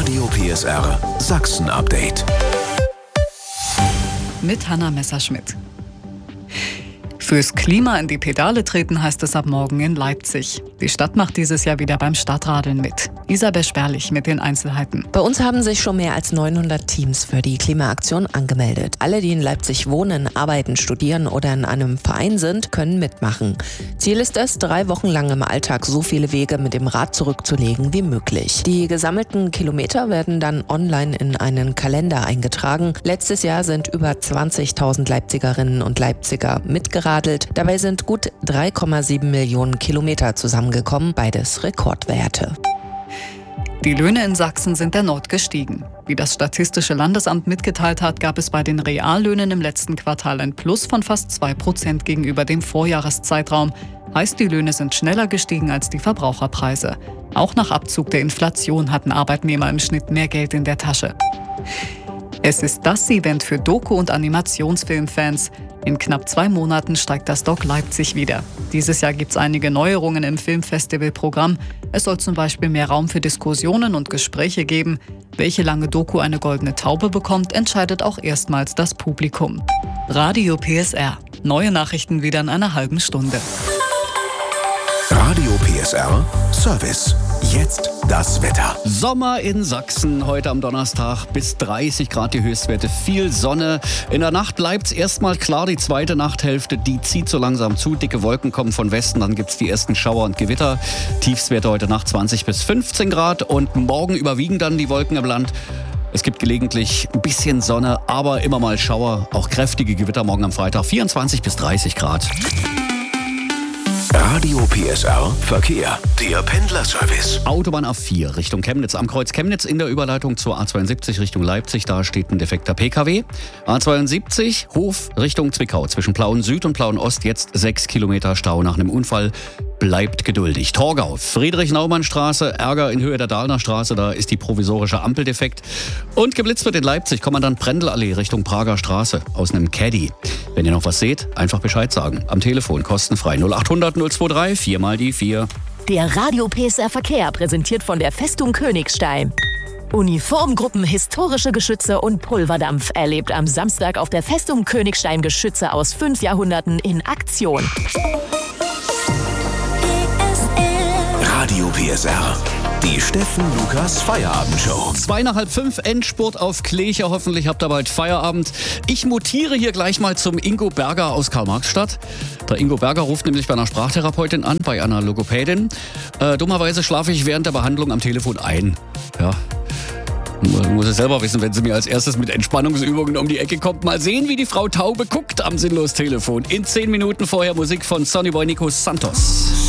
Radio PSR Sachsen Update. Mit Hanna Messerschmidt. Fürs Klima in die Pedale treten heißt es ab morgen in Leipzig. Die Stadt macht dieses Jahr wieder beim Stadtradeln mit. Isabel Sperlich mit den Einzelheiten. Bei uns haben sich schon mehr als 900 Teams für die Klimaaktion angemeldet. Alle, die in Leipzig wohnen, arbeiten, studieren oder in einem Verein sind, können mitmachen. Ziel ist es, 3 Wochen lang im Alltag so viele Wege mit dem Rad zurückzulegen wie möglich. Die gesammelten Kilometer werden dann online in einen Kalender eingetragen. Letztes Jahr sind über 20.000 Leipzigerinnen und Leipziger mitgeradelt. Dabei sind gut 3,7 Millionen Kilometer zusammengekommen, beides Rekordwerte. Die Löhne in Sachsen sind erneut gestiegen. Wie das Statistische Landesamt mitgeteilt hat, gab es bei den Reallöhnen im letzten Quartal ein Plus von fast 2% gegenüber dem Vorjahreszeitraum. Heißt, die Löhne sind schneller gestiegen als die Verbraucherpreise. Auch nach Abzug der Inflation hatten Arbeitnehmer im Schnitt mehr Geld in der Tasche. Es ist das Event für Doku- und Animationsfilmfans. In knapp 2 Monaten steigt das Doc Leipzig wieder. Dieses Jahr gibt es einige Neuerungen im Filmfestivalprogramm. Es soll zum Beispiel mehr Raum für Diskussionen und Gespräche geben. Welche lange Doku eine goldene Taube bekommt, entscheidet auch erstmals das Publikum. Radio PSR. Neue Nachrichten wieder in einer halben Stunde. Radio PSR Service. Jetzt das Wetter. Sommer in Sachsen, heute am Donnerstag bis 30 Grad die Höchstwerte, viel Sonne. In der Nacht bleibt es erstmal klar, die zweite Nachthälfte, die zieht so langsam zu. Dicke Wolken kommen von Westen, dann gibt es die ersten Schauer und Gewitter. Tiefstwerte heute Nacht 20 bis 15 Grad und morgen überwiegen dann die Wolken im Land. Es gibt gelegentlich ein bisschen Sonne, aber immer mal Schauer, auch kräftige Gewitter morgen am Freitag, 24 bis 30 Grad. Radio PSR Verkehr. Der Pendlerservice. Autobahn A4 Richtung Chemnitz. Am Kreuz Chemnitz in der Überleitung zur A72 Richtung Leipzig. Da steht ein defekter PKW. A72 Hof Richtung Zwickau. Zwischen Plauen Süd und Plauen Ost jetzt 6 Kilometer Stau nach einem Unfall. Bleibt geduldig. Torgau, Friedrich-Naumann-Straße, Ärger in Höhe der Dahlner Straße, da ist die provisorische Ampel defekt. Und geblitzt wird in Leipzig, Kommandant Brendelallee Richtung Prager Straße aus einem Caddy. Wenn ihr noch was seht, einfach Bescheid sagen. Am Telefon kostenfrei 0800 023 4 mal die 4. Der Radio PSR Verkehr präsentiert von der Festung Königstein. Uniformgruppen, historische Geschütze und Pulverdampf erlebt am Samstag auf der Festung Königstein Geschütze aus 5 Jahrhunderten in Aktion. Radio PSR. Die Steffen Lukas Feierabendshow. 4:45 Endspurt auf Clecher. Hoffentlich habt ihr bald Feierabend. Ich mutiere hier gleich mal zum Ingo Berger aus Karl-Marx-Stadt. Der Ingo Berger ruft nämlich bei einer Sprachtherapeutin an, bei einer Logopädin. Dummerweise schlafe ich während der Behandlung am Telefon ein. Ja. Muss es selber wissen, wenn sie mir als erstes mit Entspannungsübungen um die Ecke kommt. Mal sehen, wie die Frau Taube guckt am Sinnlos-Telefon. In 10 Minuten vorher Musik von Sonny Boy Nico Santos.